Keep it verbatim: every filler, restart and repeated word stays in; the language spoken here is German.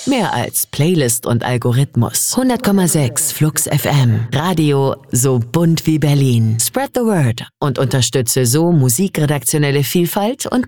Mehr als Playlist und Algorithmus. hundert Komma sechs Flux F M. Radio so bunt wie Berlin. Spread the word und unterstütze so musikredaktionelle Vielfalt und